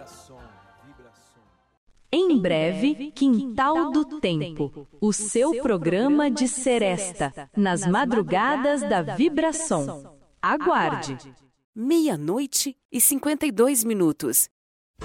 Em breve, Quintal do Tempo, o seu programa de seresta, nas madrugadas da vibração. Aguarde! 00:52.